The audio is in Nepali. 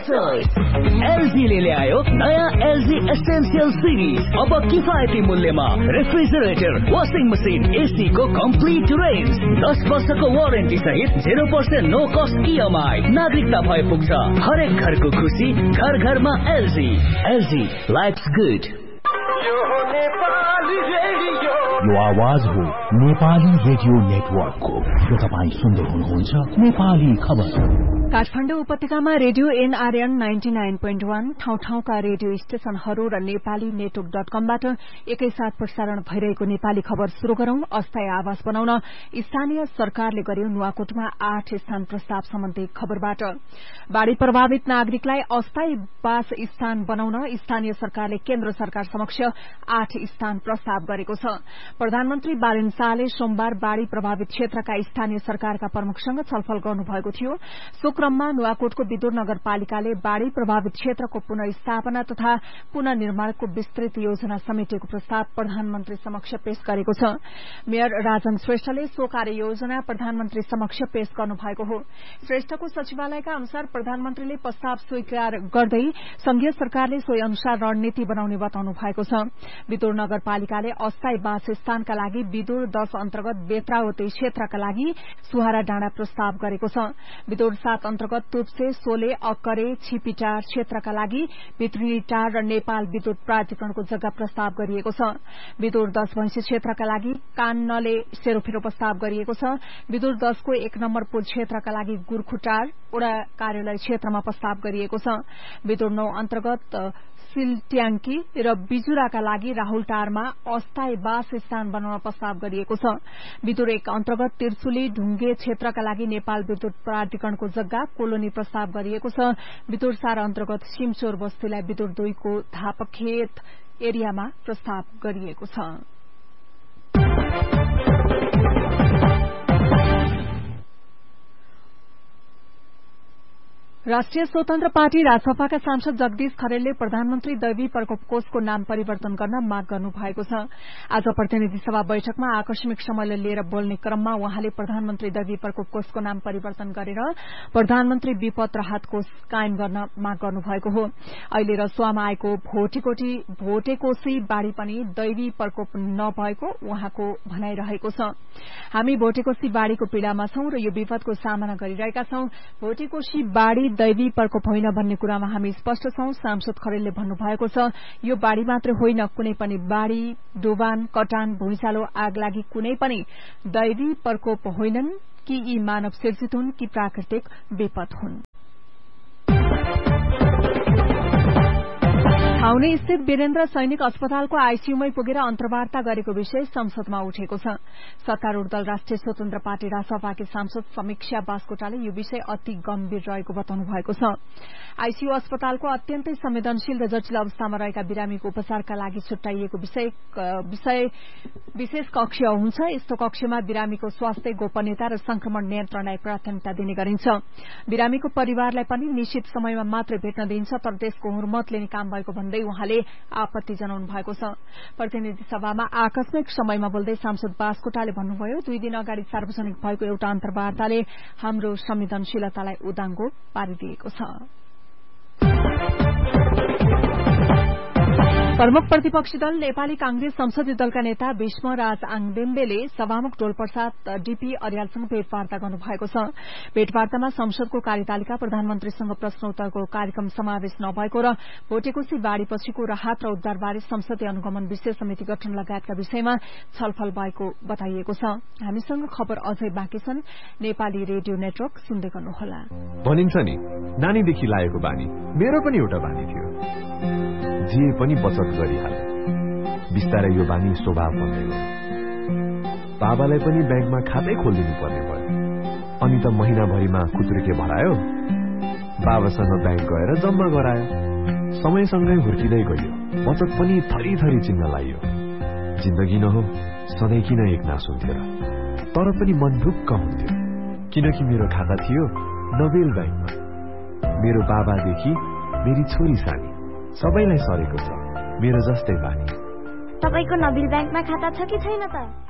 एलजीले ल्यायो नयाँ एलजी एसेन्शियल सिरिज। अब किफायती मूल्यमा रेफ्रिजरेटर, वाशिङ मसिन, एसी को कम्प्लिट रेन्ज, 10 वर्षको वारेन्टी सहित 0% नो कस्ट इएमआई। नागरिकता भए पुग्छ हरेक घरको खुसी, घर घरमा एलजी। LG likes good. यो आवाज हो नेपाली रेडियो नेटवर्कको। यो तपाईँ सुन्दै हुनुहुन्छ नेपाली खबर। काठमाडौँ उपत्यकामा रेडियो एनआरएन 99.1 ठाउँ-ठाउँका रेडियो स्टेशनहरू र नेपाली नेटवर्क.कमबाट एकैसाथ प्रसारण भइरहेको नेपाली खबर शुरू गरौं। अस्थायी आवास बनाउन स्थानीय सरकारले गर्यो नुवाकोटमा 8 स्थान प्रस्ताव सम्बन्धी खबरबाट। बाढ़ी प्रभावित नागरिकलाई अस्थायी वास स्थान बनाउन स्थानीय सरकारले केन्द्र सरकार समक्ष 8 स्थान प्रस्ताव गरेको छ। प्रधानमन्त्री बालेन शाहले सोमबार बाढ़ी प्रभावित क्षेत्रका स्थानीय सरकारका प्रमुखसँग छलफल गर्नुभएको थियो। सो क्रममा नुवाकोटको विदुर नगरपालिकाले बाढ़ी प्रभावित क्षेत्रको पुनर्स्थापना तथा पुनर्निर्माणको विस्तृत योजना समेटेको प्रस्ताव प्रधानमन्त्री समक्ष पेश गरेको छ। मेयर राजन श्रेष्ठले सो कार्ययोजना प्रधानमन्त्री समक्ष पेश गर्नुभएको हो। श्रेष्ठको सचिवालयका अनुसार प्रधानमन्त्रीले प्रस्ताव स्वीकार गर्दै संघीय सरकारले सोही अनुसार रणनीति बनाउने बताउनु भएको छ। विदुर नगरपालिकाले अस्थायी वासस्थानका लागि विदुर 10 अन्तर्गत बेत्रावती क्षेत्रका लागि सुहारा डाँडा प्रस्ताव गरेको छ। विदुर 7 अन्तर्गत तुप्से, सोले, अक्करे, छिपिटार क्षेत्रका लागि भित्रीटार र नेपाल विद्युत प्राधिकरणको जग्गा प्रस्ताव गरिएको छ। विदुर 10 भैंसी क्षेत्रका लागि कान्नले सेरोफेरो प्रस्ताव गरिएको छ। विदुर 10 को 1 नम्बर पुल क्षेत्रका लागि गुर्खुटार वडा कार्यालय क्षेत्रमा प्रस्ताव गरिएको छ। विदुर 9 अन्तर्गत सिलट्याङ्की र बिजुराका लागि राहुलटारमा अस्थायी वासस्थान बनाउन प्रस्ताव गरिएको छ। विदुर 1 अन्तर्गत तिर्सुली ढुङ्गे क्षेत्रका लागि नेपाल विद्युत प्राधिकरणको जग्गा कोलोनी प्रस्ताव गरिएको छ। विदुर 4 अन्तर्गत सिमचोर बस्तीलाई विदुर 2 को धापखेत एरियामा प्रस्ताव गरिएको छ। राष्ट्रिय स्वतन्त्र पार्टी राजसभाका सांसद जगदीश खरेलले प्रधानमन्त्री दैवी प्रकोप कोषको नाम परिवर्तन गर्न माग गर्नु भएको छ। आज प्रतिनिधि सभा बैठकमा आकस्मिक समयलाई लिएर बोल्ने क्रममा उहाँले प्रधानमन्त्री दैवी प्रकोप कोषको नाम परिवर्तन गरेर प्रधानमन्त्री विपद राहत कोष कायम गर्न माग गर्नु भएको हो। अहिले रसुवामा आएको भोटेकोशी बाढ़ी पनि दैवी प्रकोप नभएको उहाँको भनाइरहेको छ। हामी भोटेकोशी बाढ़ीको पीड़ामा छौं र यो विपदको सामना गरिरहेका छौं। भोटेकोशी बाढ़ी दैवी प्रकोप होइन भन्ने कुरामा हामी स्पष्ट छौं, सांसद खरेलले भन्नुभएको छ। यो बाढ़ी मात्र होइन, कुनै पनि बाढ़ी, डुबान, कटान, भुइँचालो, आगलागी कुनै पनि दैवी प्रकोप होइनन् कि यी मानव सिर्जित हुन् कि प्राकृतिक विपद हुन्। छाउनी स्थित वीरेन्द्र सैनिक अस्पतालको आईसीयूमै पुगेर अन्तर्वार्ता गरेको विषय संसदमा उठेको छ। सत्तारूढ़ दल राष्ट्रिय स्वतन्त्र पार्टी रासपाकी सांसद समीक्षा बास्कोटाले यो विषय अति गम्भीर रहेको बताउनु भएको छ। आईसीयू अस्पतालको अत्यन्तै संवेदनशील र जटिल अवस्थामा रहेका बिरामीको उपचारका लागि छुट्याइएको विशेष कक्ष हुन्छ। यस्तो कक्षमा बिरामीको स्वास्थ्य, गोपनीयता र संक्रमण नियन्त्रणलाई प्राथमिकता दिने गरिन्छ। बिरामीको परिवारलाई पनि निश्चित समयमा मात्रै भेट्न दिइन्छ, तर त्यसको हुर्मत लिने काम भएको भन्दै उहाँले आपत्ति जनाउनु भएको छ। प्रतिनिधि सभामा आकस्मिक समयमा बोल्दै सांसद बास्कोटाले भन्नुभयो, 2 दिन अगाडि सार्वजनिक भएको एउटा अन्तर्वार्ताले हाम्रो संवेदनशीलतालाई उदाङ्गो पारिदिएको छ। प्रमुख प्रतिपक्षी दल नेपाली कांग्रेस संसदीय दलका नेता भीष्मराज आङबेम्बेले सभामुख डोलप्रसाद डीपी अर्यालसँग भेटवार्ता गर्नुभएको छ। भेटवार्तामा संसदको कार्यतालिका, प्रधानमन्त्रीसँग प्रश्नोत्तरको कार्यक्रम समावेश नभएको र भोटेकोशी बाढ़ीपछिको राहत र उद्धारबारे संसदीय अनुगमन विशेष समिति गठन लगायतका विषयमा छलफल भएको बताइएको छ। हामीसँग खबर अझै बाँकी छन्। नेपाली रेडियो नेटवर्क सुन्दै गर्नुहोला। भनिन्छ नि, नानीदेखि लागेको बानी मेरो पनि एउटा बानी थियो, जे पनि बचत गरिहाले। बिस्तारै यो बानी स्वभाव बन्दै गयो। बाबालाई पनि ब्याङ्कमा खातै खोलिदिनु पर्ने भयो। अनि त महिनाभरिमा खुत्रुके भरायो, बाबासँग ब्याङ्क गएर जम्मा गरायो। समयसँगै हुर्किँदै गयो, बचत पनि थरी चिन्न लाग्यो। जिन्दगी न हो, सधैँ किन एक नास हुन्थ्यो र? तर पनि मन ढुक्क हुन्थ्यो, किनकि मेरो खाता थियो नोबेल ब्याङ्कमा। मेरो बाबादेखि मेरी छोरी सानी सबैलाई सरेको छ मेरो जस्तै बानी। तपाईको नोबेल ब्याङ्कमा खाता छ कि छैन त?